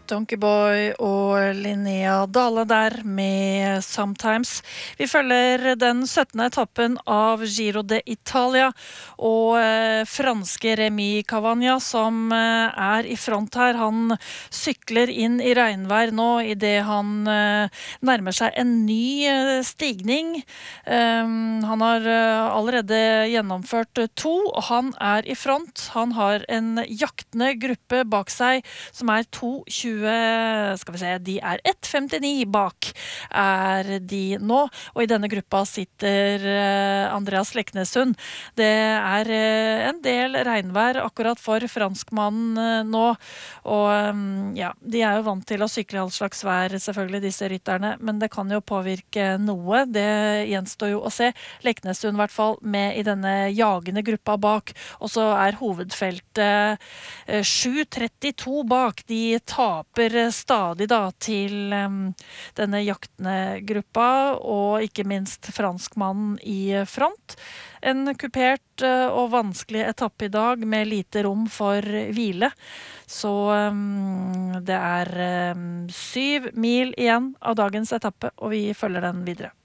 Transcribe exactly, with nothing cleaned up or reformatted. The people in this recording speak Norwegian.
Donkeyboy og Linnea Dale der med Sometimes. Vi følger den syttende etappen av Giro d'Italia og eh, franske Remy Cavagna som eh, er i front her. Han sykler inn i regnvær nå i det han eh, nærmer seg en ny eh, stigning. Um, han har eh, allerede gjennomført to, og han er i front. Han har en jaktende gruppe bak seg som er to tjue, skal vi se, de er ett femtini bak er de nå, og i denne gruppa sitter eh, Andreas Leknessund. Det er eh, en del regnvær akkurat for franskmannen eh, nå, og um, ja, de er jo vant til å sykle i all slags vær, selvfølgelig disse rytterne, men det kan jo påvirke noe. Det gjenstår jo å se. Leknessund i hvert fall med i denne jagende gruppa bak, og så er hovedfeltet eh, sju trettito bak. De taper stadig da til um, denne jaktende gruppa, og ikke minst franskmannen i front. En kupert uh, og vanskelig etappe i dag med lite rom for hvile. Så um, det er um, syv mil igjen av dagens etappe, og vi følger den videre.